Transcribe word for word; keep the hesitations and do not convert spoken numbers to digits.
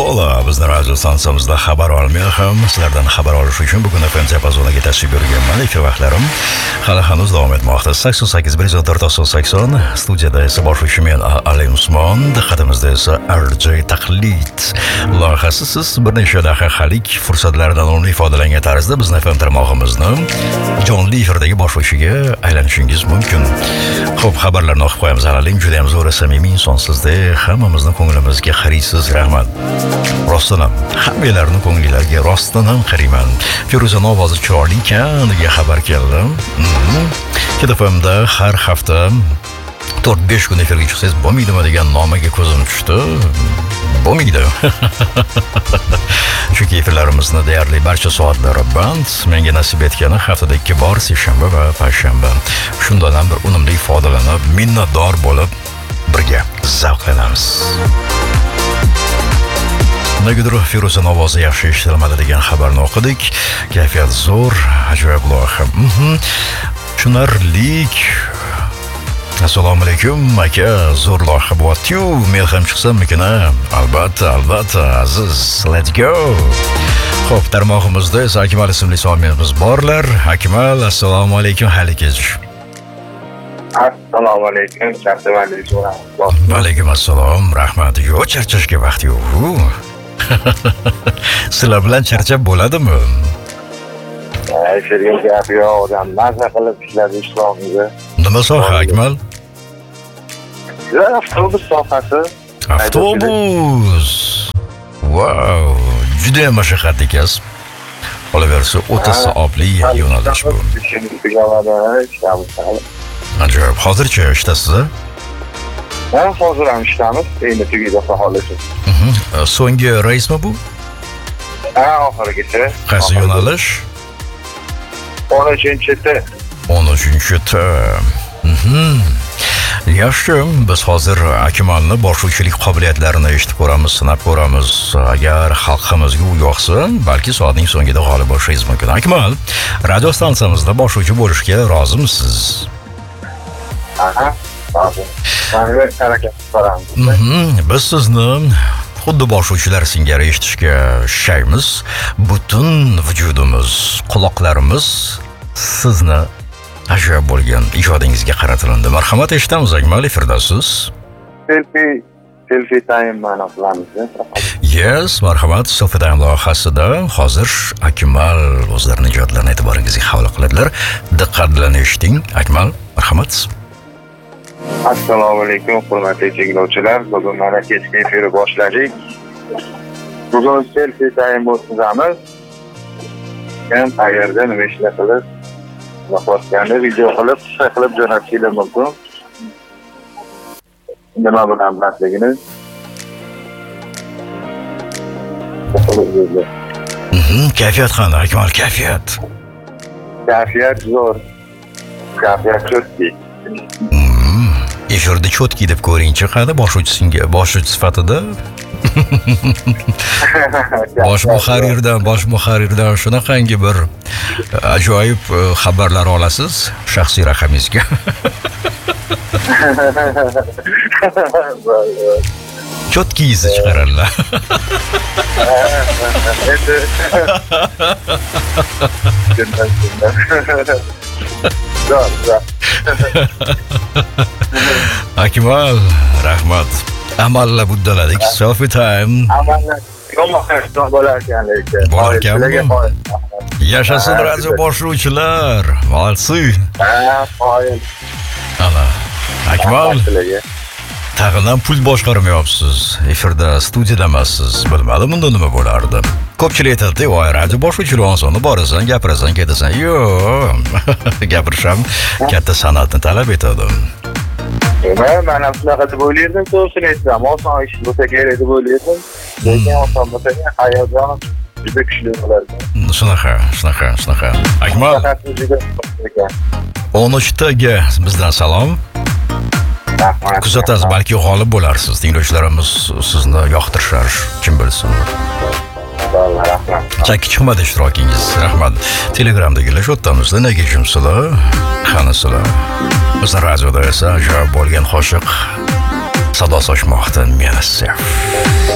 Hola, bizni radio stansiyamizda xabar olmay ham sizlardan xabar olish uchun bugun F M diapazoniga tashrif buyurganman. Ikki vaqtlarim hali hanuz davom etmoqda. sakson sakkiz bir yuz to'rt sakson studiyada esa boshlovchi men Ali Usmon, diqqatimizda esa R J Taqlid loyihasi. Siz bir necha daqiqalik fursatlardan unumli foydalangan tarzda bizni F M tarmog'imizni jonli efirdagi boshlovchiga aylanishingiz mumkin. Xo'p, xabarlarni o'qib qo'yamiz. Alaling juda ham zo'r samimiy insonsizda hammamizni ko'nglimizga qaraysiz. Rahmat. Rostdan ham hammalarning ko'ngillariga rostdan ham qarayman. Feruzaning ovozi chiroyli ekan degan xabar keldi. F M'da har hafta to'rt besh kun efirga chiqsangiz bo'lmaydimi degan nomaga ko'zim tushdi. Bo'lmaydi. Chunki efirlarimizni deyarli barcha soatlari band. Menga nasib etgani haftada ikki bor seshanba va payshanba. Shundan ham bir unumli foydalanib, minnatdor bo'lib birga zavqlanamiz. Negadir Feruzaning ovozi yaxshi eshitilmadi degan xabarni o'qidik. Kayfiyat zo'r, ajoyib loyiha. Tushunarlik. Assalomu alaykum aka, zo'r loyiha bo'lyapti-yu, men ham chiqsammikin? Albatta, albatta, aziz, let's go. Xo'p, tarmog'imizda esa Akmal ismli so'mimiz borlar. Akmal, assalomu alaykum, hali kech. Assalomu alaykum, charchamadingizmi? Va alaykum assalom, rahmat. Yo'q, charchashga vaqt yo'q. Sizlar bilan charchab bo'ladimi? Efirga gap yo'q, odam maza qilib ishladi ishloqimizga. Nima soha, Akmal? Avtobus sohasi. Avtobus. Wow, juda ham mashaqqatli kasb. Qolaversa, o'ta savobli yo'nalish bu. Ajoyib. Hozircha ishdasiz? Ha, hozir ham ishdamiz. Endi tugaydi xohlasiz. So'nggi reysmi bu? Ha, oxirigacha. Qaysi yo'nalish? o'n uchinchi T. o'n uchinchi T. Yaxshi, biz hozir Akmalni boshlovchilik qobiliyatlarini eshitib ko'ramiz, sinab ko'ramiz. Agar xalqimizga u yoqsa, balki soatning so'ngida g'olib bo'lishingiz mumkin. Akmal, radio stansiyamizda boshlovchi bo'lishga rozimisiz? Aha, hozir. Mana harakat qilamiz. Biz sizni xuddi boshlovchilar singari eshitishga shaymiz. Butun vujudimiz, quloqlarimiz sizni ajoyib bo'lgan ijodingizga qaratildi. Marhamat, eshitamiz Akmal, efirdasiz. Selfie, selfie time mana qilamiz. Yes, marhamat. Selfie time loyihasida hozir Akmal o'zlarining ijodlarini e'tiboringizga havola qiladilar. Diqqat bilan eshiting. Akmal, marhamat. Assalomu alaykum, hurmatli tinglovchilar. Bugun mana kechki efirni boshladik. Bugun selfie time o'tkazamiz. Men qayerda nima ishlar qilib, vaqtganda video qilib, qilib jo'natishingiz mumkin. Nima bilan emasligini. Mhm, kayfiyat qanday, Akmal, kayfiyat? Kayfiyat zo'r. Kayfiyat cho'tki. Efirda cho'tki deb ko'ringchi, qani boshlovchisinga, boshlovchi sifatida. Bosh muharrirdan, bosh muharrirdan shunaqangi bir ajoyib xabarlar olasiz shaxsiy raqamingizga. Cho'tkingizni chiqaradilar. Akmal, rahmat. Amalla buddaladik. Selfie time. Amalla yo'q bo'lar ekan lekin. Bo'lar ekanmi? Yashasin radio boshlovchilar. Molsi. Ha, qoyil. Ana. Akmal. Tag'indan pul boshqarmayapsiz. Efirda, studiyada emassiz. Bilmadim unda nima bo'lardi. Ko'pchilik aytadi, "Voy, radio boshlovchilar osonda borasan, gapirasan, ketasan." Yo'q. Gapirisham katta san'atni talab etadi. Men mana shunaqa deb o'ylardim, to'g'risini aytsam, oson ish bo'lsa kerak deb o'ylardim. Lekin oson bo'lsa, hayojon juda kuchli bo'lardi. Shunaqa, shunaqa, shunaqa. Akmal, o'n uch Tga bizdan salom. Kuzatasiz, balki g'olib bo'larsiz. Tinglovchilarimiz sizni yoqtirishar, kim bilsin. Rahmat. Chakki chiqmadi ishtirokingiz. Rahmat. Telegramdagilar o'ttamizda nega jimsizlar? Qanisilar? Biz radioda esa ajoyib bo'lgan qo'shiq sado sochmoqdan meni sev.